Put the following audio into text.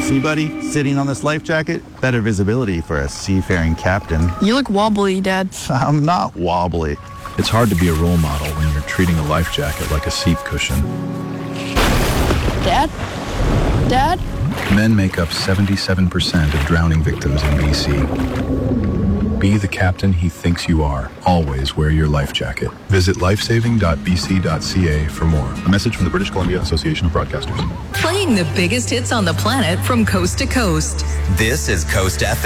See, buddy, sitting on this life jacket, better visibility for a seafaring captain. You look wobbly, Dad. I'm not wobbly. It's hard to be a role model when you're treating a life jacket like a seat cushion. Dad? Dad? Men make up 77% of drowning victims in BC. Be the captain he thinks you are. Always wear your life jacket. Visit lifesaving.bc.ca for more. A message from the British Columbia Association of Broadcasters. Playing the biggest hits on the planet from coast to coast. This is Coast FM.